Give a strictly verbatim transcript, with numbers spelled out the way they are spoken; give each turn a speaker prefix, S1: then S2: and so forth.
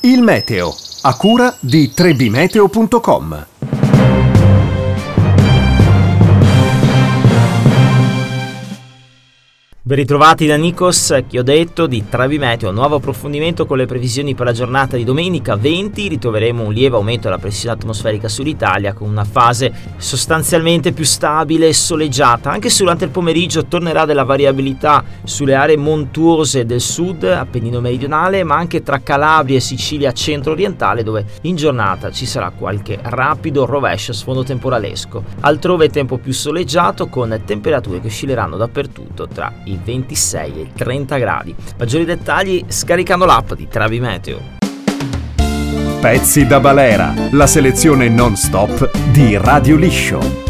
S1: Il meteo, a cura di tre b meteo punto com.
S2: Ben ritrovati da Nikos Chiodato di tre b Meteo, nuovo approfondimento con le previsioni per la giornata di domenica venti. Ritroveremo un lieve aumento della pressione atmosferica sull'Italia con una fase sostanzialmente più stabile e soleggiata. Anche se durante il pomeriggio tornerà della variabilità sulle aree montuose del sud, Appennino meridionale, ma anche tra Calabria e Sicilia centro-orientale, dove in giornata ci sarà qualche rapido rovescio a sfondo temporalesco. Altrove tempo più soleggiato con temperature che oscilleranno dappertutto tra i ventisei e i trenta gradi. Maggiori dettagli scaricando l'app di tre b Meteo.
S1: Pezzi da balera, la selezione non stop di Radio Liscio.